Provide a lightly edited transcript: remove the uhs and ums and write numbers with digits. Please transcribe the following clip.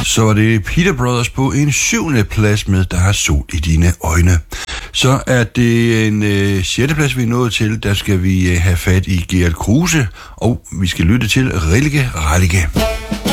Så var det Peter Brothers på en 7. plads med Der er sol i dine øjne. Så er det en 6. plads, vi er nået til. Der skal vi have fat i Gerald Kruse, og vi skal lytte til Rilke Rallige.